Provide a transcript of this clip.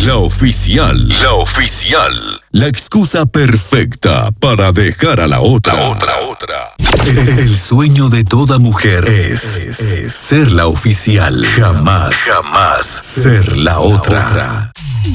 La oficial. La oficial. La excusa perfecta para dejar a la otra. El sueño de toda mujer es ser la oficial. Jamás ser la otra.